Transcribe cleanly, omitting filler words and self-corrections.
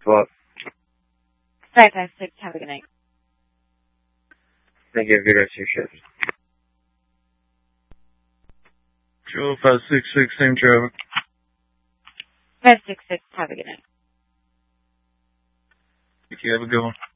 What? 556, have a good night. Thank you. Have a good rest of your shift. Joe 566, same traffic. 566, have a good night. Thank you. Have a good one.